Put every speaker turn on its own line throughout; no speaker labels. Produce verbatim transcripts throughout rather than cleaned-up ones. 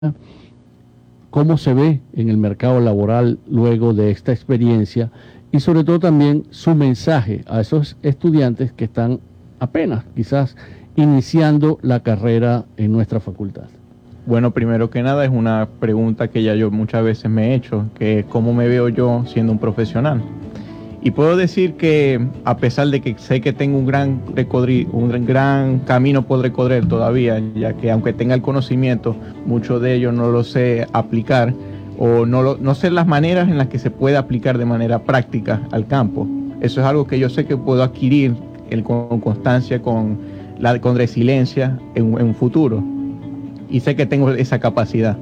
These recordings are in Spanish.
cómo se ve en el mercado laboral luego de esta experiencia y sobre todo también su mensaje a esos estudiantes que están apenas quizás iniciando la carrera en nuestra facultad.
Bueno, primero que nada es una pregunta que ya yo muchas veces me he hecho, que es cómo me veo yo siendo un profesional. Y puedo decir que a pesar de que sé que tengo un gran, recorri, un gran camino por recorrer todavía, ya que aunque tenga el conocimiento, mucho de ello no lo sé aplicar o no, lo, no sé las maneras en las que se puede aplicar de manera práctica al campo. Eso es algo que yo sé que puedo adquirir el, con constancia, con, la, con resiliencia en, en un futuro. Y sé que tengo esa capacidad.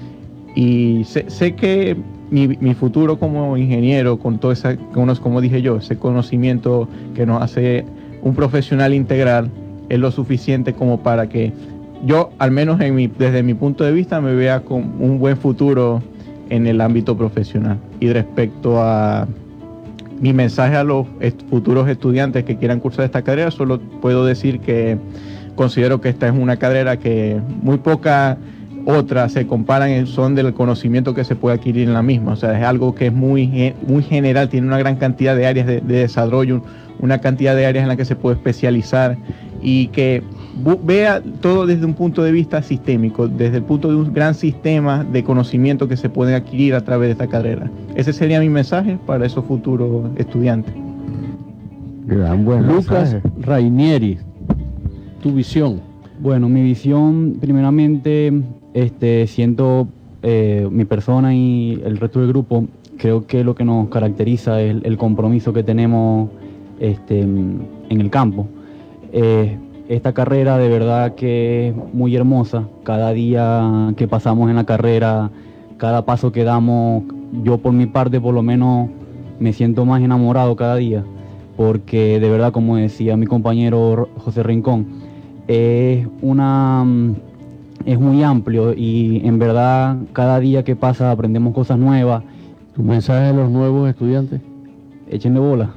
Y sé, sé que mi, mi futuro como ingeniero, con todo ese, como dije yo, ese conocimiento que nos hace un profesional integral, es lo suficiente como para que yo, al menos en mi, desde mi punto de vista, me vea con un buen futuro en el ámbito profesional. Y respecto a mi mensaje a los est- futuros estudiantes que quieran cursar esta carrera, solo puedo decir que considero que esta es una carrera que muy pocas otras se comparan en son del conocimiento que se puede adquirir en la misma. O sea, es algo que es muy, muy general, tiene una gran cantidad de áreas de, de desarrollo, una cantidad de áreas en las que se puede especializar y que vea todo desde un punto de vista sistémico, desde el punto de un gran sistema de conocimiento que se puede adquirir a través de esta carrera. Ese sería mi mensaje para esos futuros estudiantes.
Gran buen Lucas mensaje. Rainieri, tu visión.
Bueno, mi visión, primeramente, este, siento eh, mi persona y el resto del grupo, creo que lo que nos caracteriza es el, el compromiso que tenemos este, en el campo. Eh, esta carrera de verdad que es muy hermosa. Cada día que pasamos en la carrera, cada paso que damos, yo por mi parte por lo menos me siento más enamorado cada día, porque de verdad, como decía mi compañero José Rincón, es una es muy amplio y en verdad cada día que pasa aprendemos cosas nuevas.
¿Tu mensaje a los nuevos estudiantes?
Échenle bola.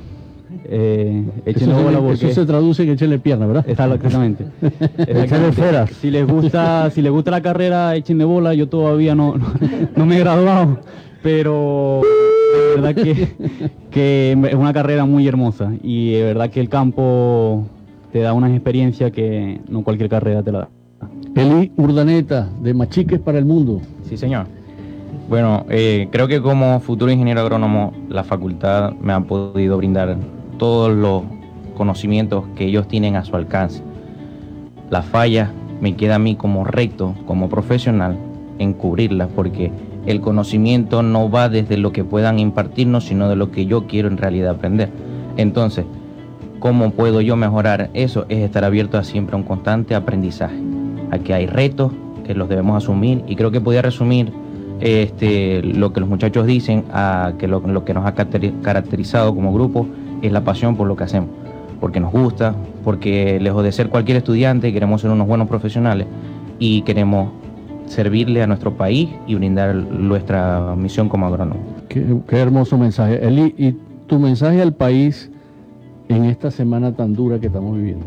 Eh, échenle
eso,
bola
se,
porque
eso se traduce en échenle pierna, ¿verdad?
Exactamente.
Échenle esferas.
Si les gusta, si les gusta la carrera, échenle bola. Yo todavía no, no, no me he graduado, pero de verdad que, que es una carrera muy hermosa y de verdad que el campo te da una experiencia que no cualquier carrera te la da.
Eli Urdaneta, de Machiques para el Mundo.
Sí, señor. Bueno, eh, creo que como futuro ingeniero agrónomo, la facultad me ha podido brindar todos los conocimientos que ellos tienen a su alcance. Las fallas me queda a mí como recto, como profesional, en cubrirlas, porque el conocimiento no va desde lo que puedan impartirnos, sino de lo que yo quiero en realidad aprender. Entonces, ¿cómo puedo yo mejorar eso? Es estar abierto a siempre a un constante aprendizaje. Aquí hay retos que los debemos asumir y creo que podría resumir este, lo que los muchachos dicen, a que lo, lo que nos ha caracterizado como grupo es la pasión por lo que hacemos, porque nos gusta, porque lejos de ser cualquier estudiante queremos ser unos buenos profesionales y queremos servirle a nuestro país y brindar nuestra misión como agrónomo.
Qué, qué hermoso mensaje. Eli, ¿y tu mensaje al país en esta semana tan dura que estamos viviendo?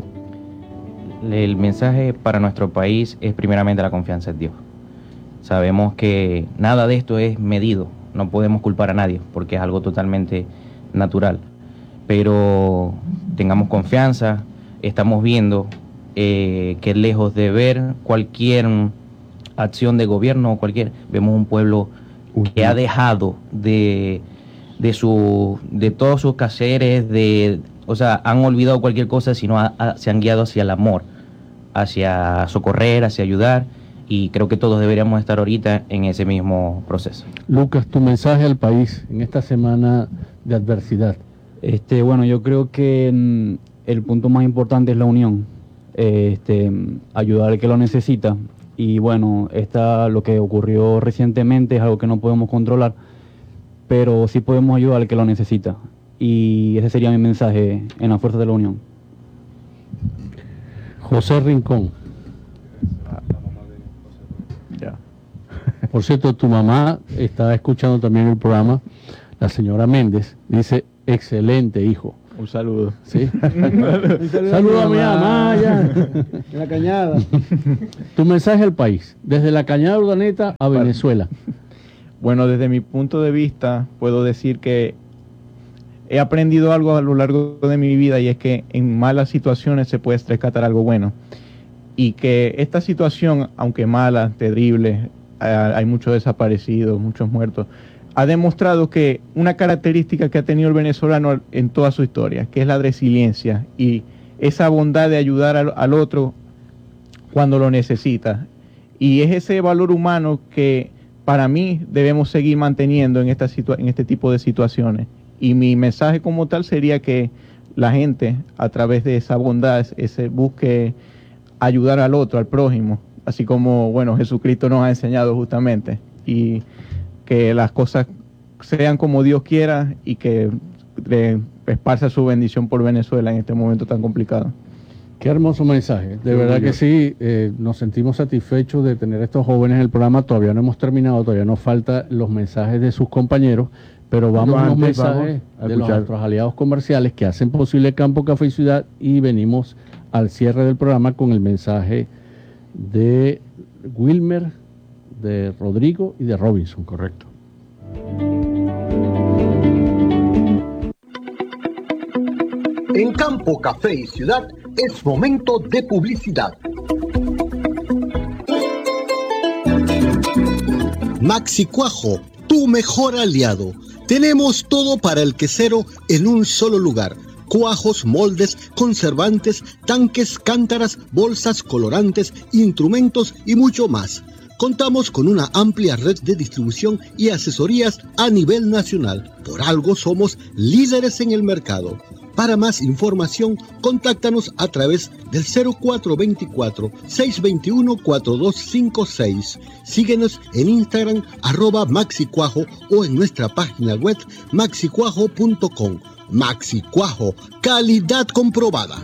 El mensaje para nuestro país es primeramente la confianza en Dios. Sabemos que nada de esto es medido, no podemos culpar a nadie porque es algo totalmente natural, pero tengamos confianza. Estamos viendo eh, que lejos de ver cualquier acción de gobierno o cualquier, vemos un pueblo que ha dejado de, de, su, de todos sus quehaceres, de... O sea, han olvidado cualquier cosa, sino a, a, se han guiado hacia el amor, hacia socorrer, hacia ayudar, y creo que todos deberíamos estar ahorita en ese mismo proceso.
Lucas, tu mensaje al país en esta semana de adversidad.
Este, bueno, yo creo que mm, el punto más importante es la unión, eh, este, ayudar al que lo necesita, y bueno, esta, lo que ocurrió recientemente es algo que no podemos controlar, pero sí podemos ayudar al que lo necesita. Y ese sería mi mensaje en la fuerza de la unión.
José Rincón.
Ya.
Por cierto, tu mamá está escuchando también el programa, la señora Méndez, dice, excelente hijo.
Un saludo.
Sí.
Un saludo,
Saludo a mi mamá allá.
En la Cañada.
Tu mensaje al país, desde la Cañada Urdaneta a Venezuela.
Bueno, desde mi punto de vista, puedo decir que he aprendido algo a lo largo de mi vida, y es que en malas situaciones se puede rescatar algo bueno. Y que esta situación, aunque mala, terrible, hay muchos desaparecidos, muchos muertos, ha demostrado que una característica que ha tenido el venezolano en toda su historia, que es la resiliencia y esa bondad de ayudar al, al otro cuando lo necesita. Y es ese valor humano que para mí debemos seguir manteniendo en, esta situa- en este tipo de situaciones. Y mi mensaje como tal sería que la gente, a través de esa bondad, ese, busque ayudar al otro, al prójimo, así como, bueno, Jesucristo nos ha enseñado justamente. Y que las cosas sean como Dios quiera, y que le esparza su bendición por Venezuela en este momento tan complicado.
Qué hermoso mensaje. De verdad que sí, eh, nos sentimos satisfechos de tener estos jóvenes en el programa. Todavía no hemos terminado, todavía nos faltan los mensajes de sus compañeros, pero vamos a los
antes
mensajes
vamos a
de
escuchar.
nuestros aliados comerciales que hacen posible Campo Café y Ciudad, y venimos al cierre del programa con el mensaje de Wilmer, de Rodrigo y de Robinson.
Correcto.
En Campo, Café y Ciudad es momento de publicidad. Maxi Cuajo, tu mejor aliado. Tenemos todo para el quesero en un solo lugar. Cuajos, moldes, conservantes, tanques, cántaras, bolsas, colorantes, instrumentos y mucho más. Contamos con una amplia red de distribución y asesorías a nivel nacional. Por algo somos líderes en el mercado. Para más información, contáctanos a través del cero cuatro veinticuatro, seiscientos veintiuno, cuarenta y dos cincuenta y seis. Síguenos en Instagram, arroba maxicuajo, o en nuestra página web maxicuajo punto com. Maxicuajo, calidad comprobada.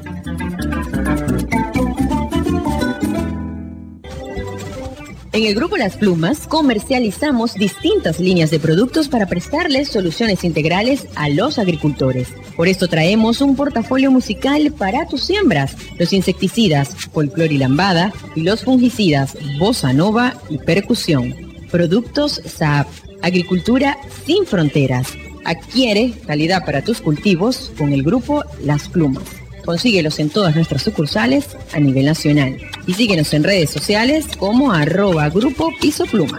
En el Grupo Las Plumas comercializamos distintas líneas de productos para prestarles soluciones integrales a los agricultores. Por esto traemos un portafolio musical para tus siembras: los insecticidas Folclor y Lambada, y los fungicidas Bossa Nova y Percusión. Productos Saab, agricultura sin fronteras. Adquiere calidad para tus cultivos con el Grupo Las Plumas. Consíguelos en todas nuestras sucursales a nivel nacional. Y síguenos en redes sociales como arroba Grupo Piso Plumas.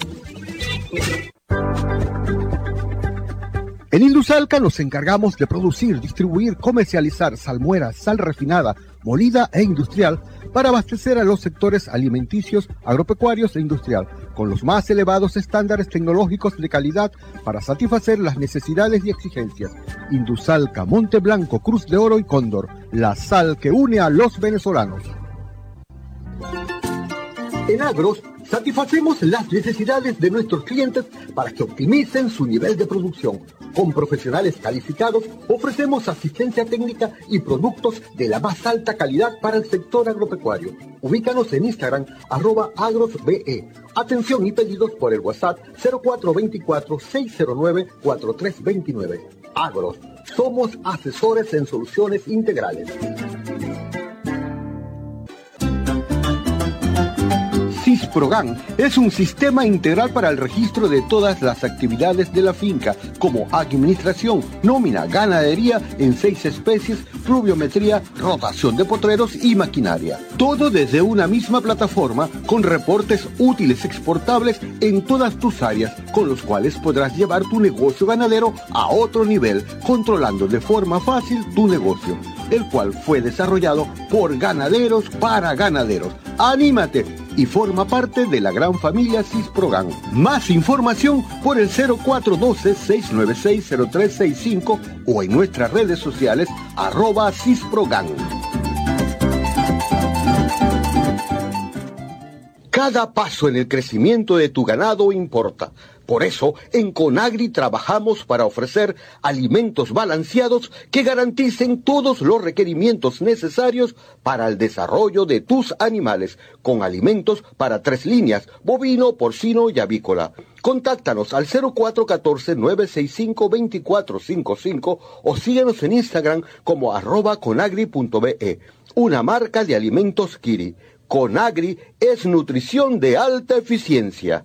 En Indusalca nos encargamos de producir, distribuir, comercializar salmuera, sal refinada, molida e industrial para abastecer a los sectores alimenticios, agropecuarios e industrial, con los más elevados estándares tecnológicos de calidad para satisfacer las necesidades y exigencias. Indusalca, Monte Blanco, Cruz de Oro y Cóndor, la sal que une a los venezolanos. En Agros, satisfacemos las necesidades de nuestros clientes para que optimicen su nivel de producción. Con profesionales calificados, ofrecemos asistencia técnica y productos de la más alta calidad para el sector agropecuario. Ubícanos en Instagram, arroba agrosbe. Atención y pedidos por el WhatsApp cero cuatro veinticuatro, seiscientos nueve, cuarenta y tres veintinueve. Agros, somos asesores en soluciones integrales. Sisprogan es un sistema integral para el registro de todas las actividades de la finca, como administración, nómina, ganadería en seis especies, pluviometría, rotación de potreros y maquinaria. Todo desde una misma plataforma con reportes útiles exportables en todas tus áreas, con los cuales podrás llevar tu negocio ganadero a otro nivel, controlando de forma fácil tu negocio, el cual fue desarrollado por ganaderos para ganaderos. ¡Anímate! Y forma parte de la gran familia Sisprogan. Más información por el cero cuatro uno dos, seis nueve seis, cero tres seis cinco o en nuestras redes sociales arroba Sisprogan. Cada paso en el crecimiento de tu ganado importa. Por eso, en Conagri trabajamos para ofrecer alimentos balanceados que garanticen todos los requerimientos necesarios para el desarrollo de tus animales, con alimentos para tres líneas: bovino, porcino y avícola. Contáctanos al cero cuatro uno cuatro, nueve seis cinco, dos cuatro cinco cinco o síguenos en Instagram como arroba conagri punto be. Una marca de alimentos Kiri. Conagri es nutrición de alta eficiencia.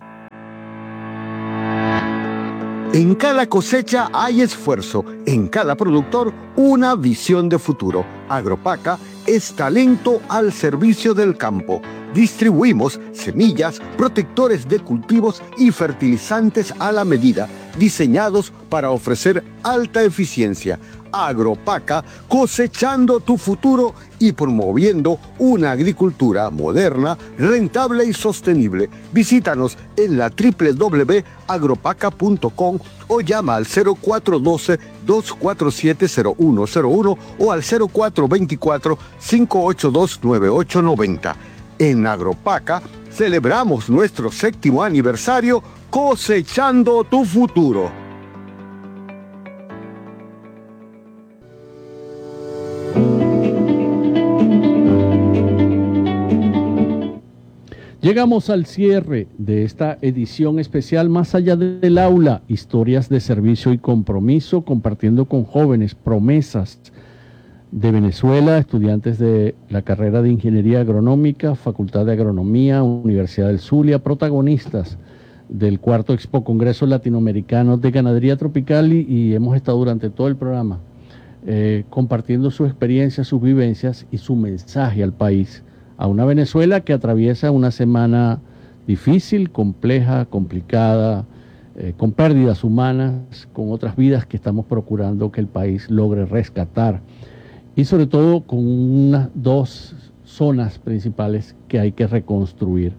En cada cosecha hay esfuerzo, en cada productor una visión de futuro. Agropaca es talento al servicio del campo. Distribuimos semillas, protectores de cultivos y fertilizantes a la medida, diseñados para ofrecer alta eficiencia. Agropaca, cosechando tu futuro y promoviendo una agricultura moderna, rentable y sostenible. Visítanos en la doble u doble u doble u punto agropaca punto com o llama al cero cuatro uno dos, dos cuatro siete, cero uno cero uno o al cero cuatro dos cuatro, cinco ocho dos, nueve ocho nueve cero. En Agropaca celebramos nuestro séptimo aniversario cosechando tu futuro.
Llegamos al cierre de esta edición especial Más allá del aula, historias de servicio y compromiso, compartiendo con jóvenes promesas de Venezuela, estudiantes de la carrera de Ingeniería Agronómica, Facultad de Agronomía, Universidad del Zulia, protagonistas del cuarto Expo Congreso Latinoamericano de Ganadería Tropical y, y hemos estado durante todo el programa eh, compartiendo sus experiencias, sus vivencias y su mensaje al país, a una Venezuela que atraviesa una semana difícil, compleja, complicada, eh, con pérdidas humanas, con otras vidas que estamos procurando que el país logre rescatar y sobre todo con unas dos zonas principales que hay que reconstruir.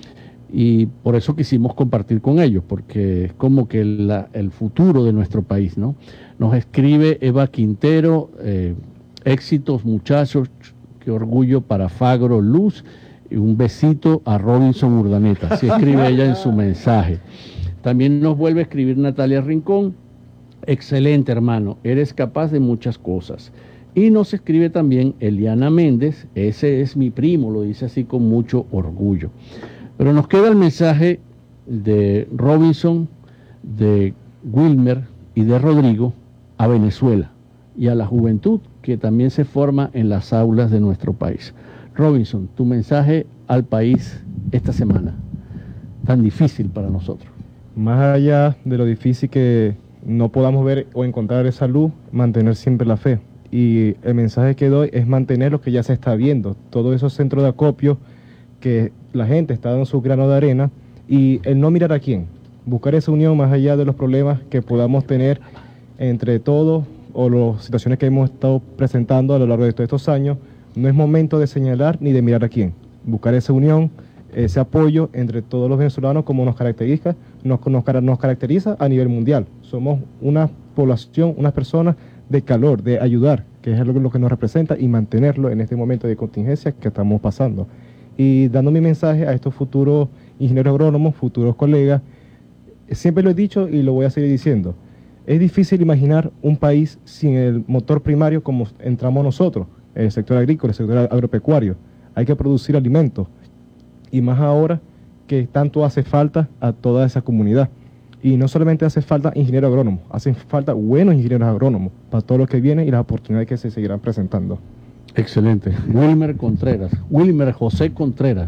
Y por eso quisimos compartir con ellos, porque es como que la, el futuro de nuestro país, ¿no? Nos escribe Eva Quintero, eh, éxitos muchachos, qué orgullo para Fagro Luz, y un besito a Robinson Urdaneta, así escribe ella en su mensaje. También nos vuelve a escribir Natalia Rincón, excelente hermano, eres capaz de muchas cosas. Y nos escribe también Eliana Méndez, ese es mi primo, lo dice así con mucho orgullo. Pero nos queda el mensaje de Robinson, de Wilmer y de Rodrigo a Venezuela y a la juventud que también se forma en las aulas de nuestro país. Robinson, tu mensaje al país esta semana, tan difícil para nosotros.
Más allá de lo difícil que no podamos ver o encontrar esa luz, mantener siempre la fe. Y el mensaje que doy es mantener lo que ya se está viendo, todos esos centros de acopio que la gente está dando su grano de arena y el no mirar a quién, buscar esa unión más allá de los problemas que podamos tener entre todos o las situaciones que hemos estado presentando a lo largo de todos estos años. No es momento de señalar ni de mirar a quién, buscar esa unión, ese apoyo entre todos los venezolanos como nos caracteriza, nos, nos, nos caracteriza a nivel mundial. Somos una población, unas personas de calor, de ayudar, que es lo que nos representa y mantenerlo en este momento de contingencia que estamos pasando. Y dando mi mensaje a estos futuros ingenieros agrónomos, futuros colegas, siempre lo he dicho y lo voy a seguir diciendo, es difícil imaginar un país sin el motor primario como entramos nosotros, el sector agrícola, el sector agropecuario. Hay que producir alimentos y más ahora que tanto hace falta a toda esa comunidad. Y no solamente hace falta ingenieros agrónomos, hacen falta buenos ingenieros agrónomos para todo lo que viene y las oportunidades que se seguirán presentando.
Excelente. Wilmer Contreras. Wilmer José Contreras.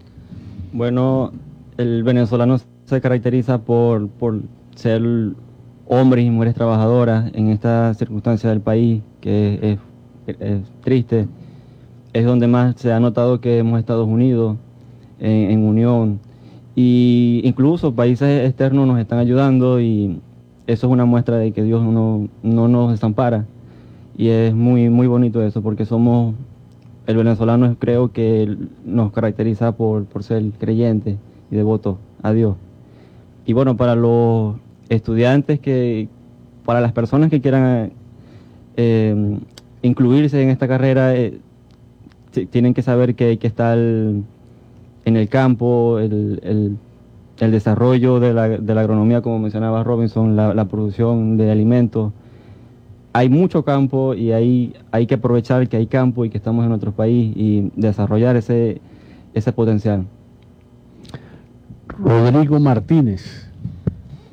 Bueno, el venezolano se caracteriza por, por ser hombres y mujeres trabajadoras en esta circunstancia del país, que es, es, es triste. Es donde más se ha notado que hemos estado unidos, en, en unión. Y incluso países externos nos están ayudando y eso es una muestra de que Dios no, no nos desampara. Y es muy, muy bonito eso, porque somos, el venezolano creo que nos caracteriza por, por ser creyente y devoto a Dios. Y bueno, para los estudiantes, que para las personas que quieran eh, incluirse en esta carrera, eh, tienen que saber que hay que estar en el campo, el, el, el desarrollo de la, de la agronomía, como mencionaba Robinson, la, la producción de alimentos. Hay mucho campo y hay, hay que aprovechar que hay campo y que estamos en nuestro país y desarrollar ese, ese potencial.
Rodrigo Martínez.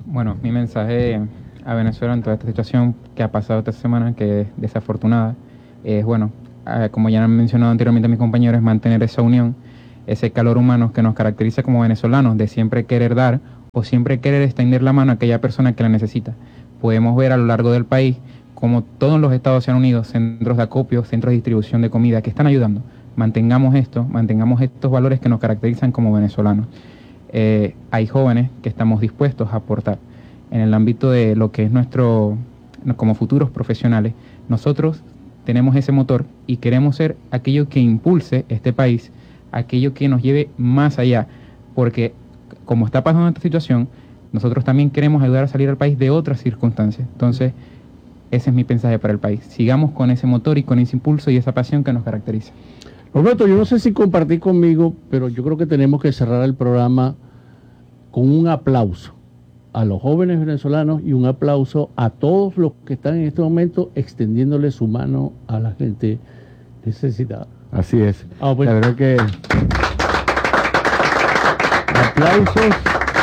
Bueno, mi mensaje a Venezuela en toda esta situación que ha pasado esta semana, que es desafortunada, es, bueno, eh, como ya han mencionado anteriormente mis compañeros, es mantener esa unión, ese calor humano que nos caracteriza como venezolanos, de siempre querer dar o siempre querer extender la mano a aquella persona que la necesita. Podemos ver a lo largo del país como todos los estados se han unido, centros de acopio, centros de distribución de comida que están ayudando. Mantengamos esto, mantengamos estos valores que nos caracterizan como venezolanos. Eh, hay jóvenes que estamos dispuestos a aportar en el ámbito de lo que es nuestro, como futuros profesionales. Nosotros tenemos ese motor y queremos ser aquello que impulse este país, aquello que nos lleve más allá, porque como está pasando esta situación, nosotros también queremos ayudar a salir al país de otras circunstancias. Entonces, ese es mi mensaje para el país. Sigamos con ese motor y con ese impulso y esa pasión que nos caracteriza.
Roberto, yo no sé si compartís conmigo, pero yo creo que tenemos que cerrar el programa con un aplauso a los jóvenes venezolanos y un aplauso a todos los que están en este momento extendiéndole su mano a la gente necesitada.
Así es.
Ah, bueno.
La verdad que aplausos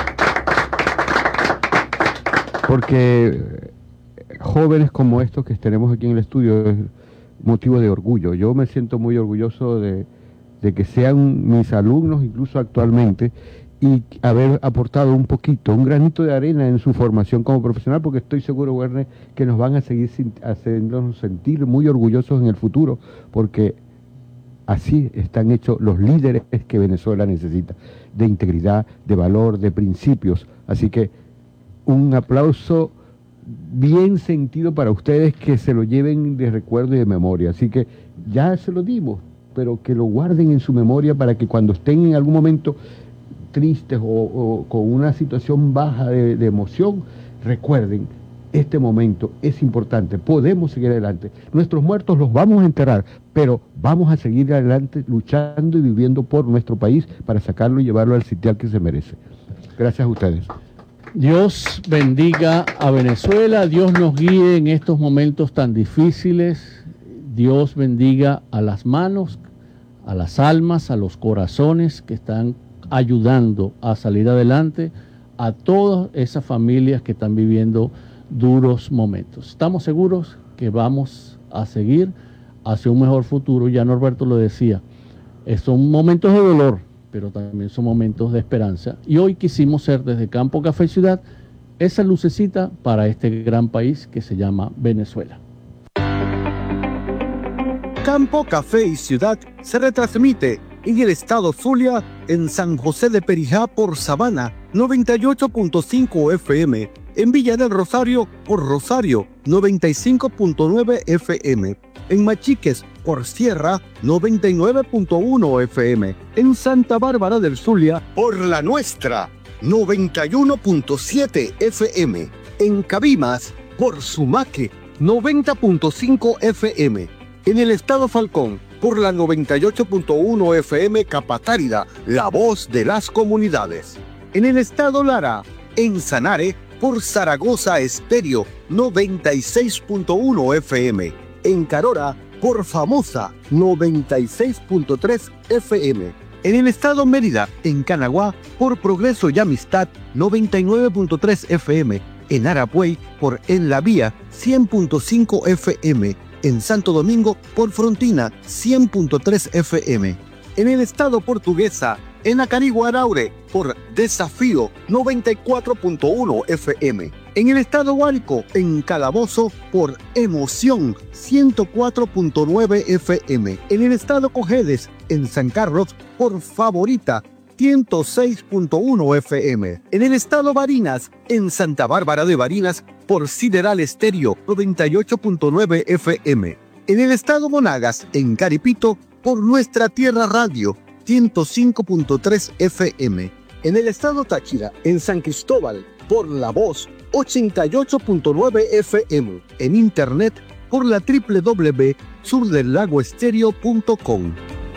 porque jóvenes como estos que tenemos aquí en el estudio es motivo de orgullo. Yo me siento muy orgulloso de, de que sean mis alumnos, incluso actualmente, y haber aportado un poquito, un granito de arena en su formación como profesional, porque estoy seguro, Werner, que nos van a seguir haciéndonos sentir muy orgullosos en el futuro, porque así están hechos los líderes que Venezuela necesita, de integridad, de valor, de principios. Así que un aplauso bien sentido para ustedes, que se lo lleven de recuerdo y de memoria. Así que ya se lo dimos, pero que lo guarden en su memoria para que cuando estén en algún momento tristes o, o con una situación baja de, de emoción, recuerden, este momento es importante, podemos seguir adelante. Nuestros muertos los vamos a enterrar, pero vamos a seguir adelante luchando y viviendo por nuestro país para sacarlo y llevarlo al sitial que se merece. Gracias a ustedes.
Dios bendiga a Venezuela, Dios nos guíe en estos momentos tan difíciles, Dios bendiga a las manos, a las almas, a los corazones que están ayudando a salir adelante, a todas esas familias que están viviendo duros momentos. Estamos seguros que vamos a seguir hacia un mejor futuro. Ya Norberto lo decía, son momentos de dolor, pero también son momentos de esperanza. Y hoy quisimos ser desde Campo Café Ciudad esa lucecita para este gran país que se llama Venezuela.
Campo Café y Ciudad se retransmite en el estado Zulia, en San José de Perijá por Sabana noventa y ocho punto cinco F M, en Villa del Rosario por Rosario noventa y cinco punto nueve F M, en Machiques por Sierra noventa y nueve punto uno F M, en Santa Bárbara del Zulia por La Nuestra noventa y uno punto siete F M, en Cabimas por Sumaque noventa punto cinco F M, en el estado Falcón por la noventa y ocho punto uno F M Capatárida, la voz de las comunidades. En el estado Lara, en Sanare, por Zaragoza Estéreo, noventa y seis punto uno F M. En Carora, por Famosa, noventa y seis punto tres F M. En el estado Mérida, en Canaguá, por Progreso y Amistad, noventa y nueve punto tres F M. En Arapuey, por En la Vía, cien punto cinco F M. En Santo Domingo, por Frontina, cien punto tres F M. En el estado Portuguesa, en Acarigua Araure, por Desafío, noventa y cuatro punto uno F M. En el estado Guárico, en Calabozo, por Emoción, ciento cuatro punto nueve F M. En el estado Cojedes, en San Carlos, por Favorita, ciento seis punto uno F M. En el estado Barinas, en Santa Bárbara de Barinas, por Sideral Estéreo, noventa y ocho punto nueve F M. En el estado Monagas, en Caripito, por Nuestra Tierra Radio, ciento cinco punto tres F M. En el estado Táchira, en San Cristóbal, por La Voz, ochenta y ocho punto nueve F M. En internet, por la doble u doble u doble u punto sur del lago estéreo punto com.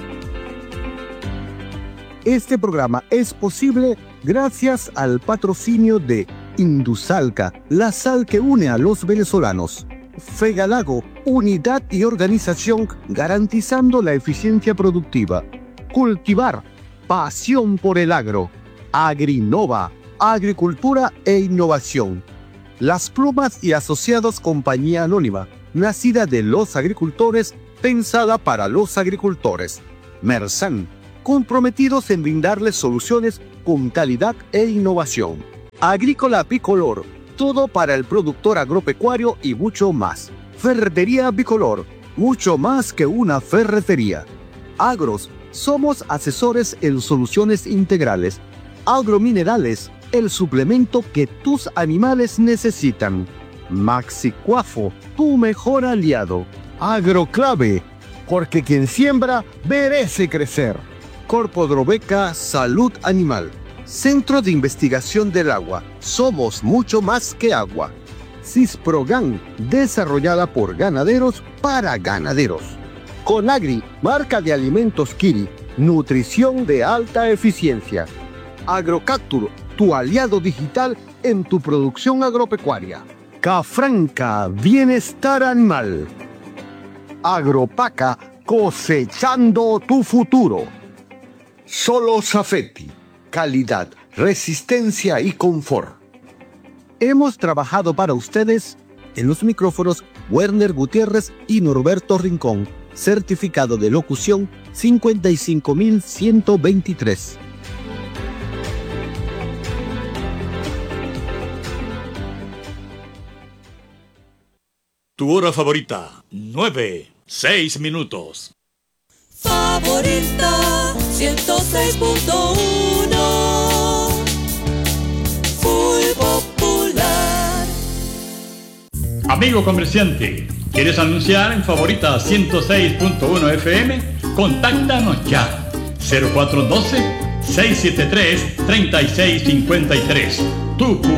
Este programa es posible gracias al patrocinio de Indusalca, la sal que une a los venezolanos. Fegalago, unidad y organización garantizando la eficiencia productiva. Cultivar, pasión por el agro. Agrinova, agricultura e innovación. Las Plumas y Asociados Compañía Anónima, nacida de los agricultores, pensada para los agricultores. Mersan, comprometidos en brindarles soluciones con calidad e innovación. Agrícola Bicolor, todo para el productor agropecuario y mucho más. Ferretería Bicolor, mucho más que una ferretería. Agros, somos asesores en soluciones integrales. Agrominerales, el suplemento que tus animales necesitan. Maxicuafo, tu mejor aliado. Agroclave, porque quien siembra merece crecer. Corpo Drobeca Salud Animal, Centro de Investigación del Agua. Somos mucho más que agua. Cisprogan, desarrollada por ganaderos para ganaderos. Conagri, marca de alimentos Kiri, nutrición de alta eficiencia. Agrocaptur, tu aliado digital en tu producción agropecuaria. Cafranca, bienestar animal. Agropaca, cosechando tu futuro. Solo Safety, calidad, resistencia y confort. Hemos trabajado para ustedes en los micrófonos Werner Gutiérrez y Norberto Rincón, certificado de locución cincuenta y cinco mil ciento veintitrés.
Tu hora favorita, nueve, seis minutos.
Favorita ciento seis punto uno. Full Popular.
Amigo comerciante, ¿quieres anunciar en Favorita ciento seis punto uno F M? Contáctanos ya. cero cuatro uno dos, seis siete tres, tres seis cinco tres. Tu